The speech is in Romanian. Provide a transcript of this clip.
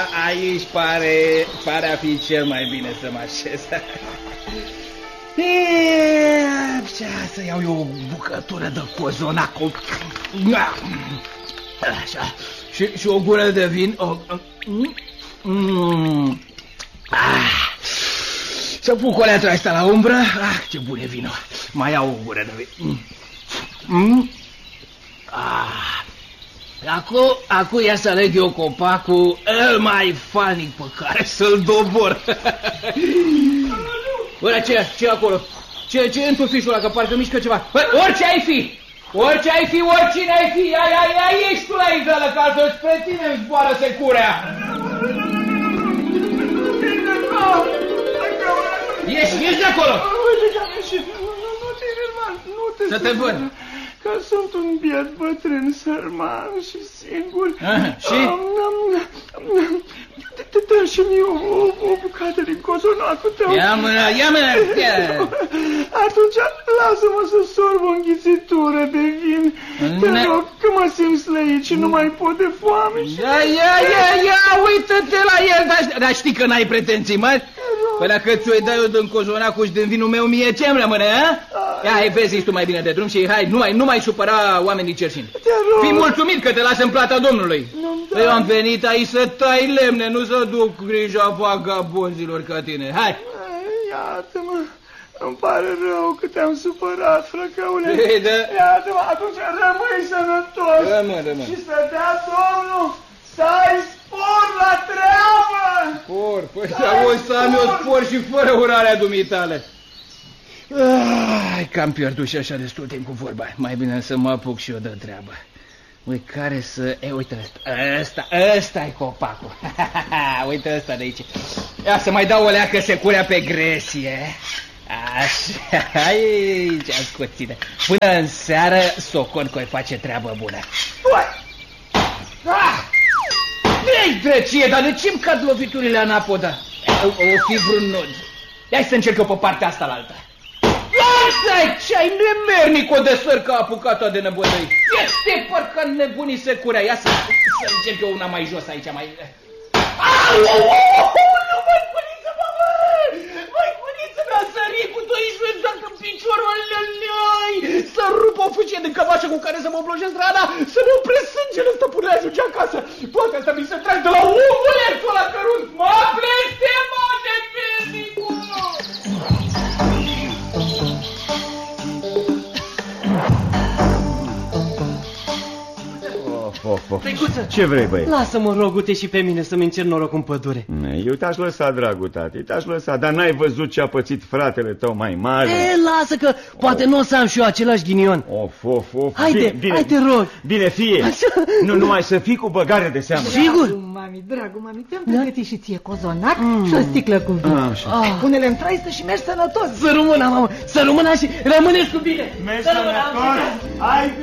Aici pare a fi cel mai bine să mă așez. Să iau eu o bucătură de cozonac. Așa. Și o gură de vin. Să pun coleața asta la umbră. Ce bun e vinul. Mai iau o gură de vin. Acum ia să aleg eu copacul el mai fanic pe care să-l dobor. Bă, ce acolo? Ce e în tufișul ăla, că parcă mișcă ceva? Bă, orice ai fi, oricine ai fi, ai ești tu la iveală, că altfel spre tine îmi zboară securea. Ieși de acolo! Nu te să te văd. Că sunt un biet bătrân, sărman și singur. Și? Dă și mie o bucată din cozonacul tău. Ia mână. Atunci lasă-mă să sorb o înghițitură de vin. Te rog, că mă simt slăit și nu mai pot de foame. Ia, uită-te la el. Dar știi că n-ai pretenții mari? Păi dacă ți-o dai eu din cozonacul și din vinul meu, mie ce-mi rămâne, a? Ia, vezi, tu mai bine de drum și hai, nu mai supăra oamenii cerșini. Fii mulțumit că te lasă în plata Domnului. Eu am venit aici să tai lemne, nu să duc grija vagabonzilor ca tine. Hai! Iată-mă, îmi pare rău că te-am supărat, frăcăule. Iată-mă, atunci rămâi sănătos. Rămân. Și să dea Domnul să ai spor la treabă. Spor? Păi să am eu spor și fără urarea dumitale. Că am pierdut și așa destul timp cu vorba. Mai bine să mă apuc și eu de treabă. Ui, care să... uite ăsta-i copacul. Uite ăsta de aici. Ia să mai dau o leacă securea pe gresie. Așa, aici, ascuține. Până în seară, socot că-i face treabă bună. Ei, drăcie, dar de ce-mi cad loviturile anapoda? O fi vreun nod. Hai să încerc eu pe partea asta la alta. Lasă-i, ce-ai nemernic o de sărcă apucat-o de nebădăi. Este parcă nebunii securea. Ia să încerc eu una mai jos aici, mai... Nu, măi, buniță, mi-a sărit cu 12 dacă în piciorul lălăi. Să rup o fâcie de cămașă cu care să mă oblojesc rana, să ne opresc sângele stăpâne ajunge acasă. Toate astea mi se trag de la omulețul ăla cărunt. Mă blestemă de mernicul! Ce vrei, băi? Lasă-mă, rogute, și pe mine să-mi încerc noroc în pădure. Eu te-aș lăsa, dragul tati, te-aș lăsa, dar n-ai văzut ce a pățit fratele tău mai mare? Lasă că poate nu o să am și eu același ghinion. Of. Haide, te rog. Bine, fie. Nu numai să fii cu băgare de seamă. Sigur? Dragul mami, te-am pregătit și ție cozonac și o sticlă cu vin. Pune-le în traistă și mergi sănătos. Să rămână, mamă, să rămână și rămâneți cu bine. Mergi sănătos.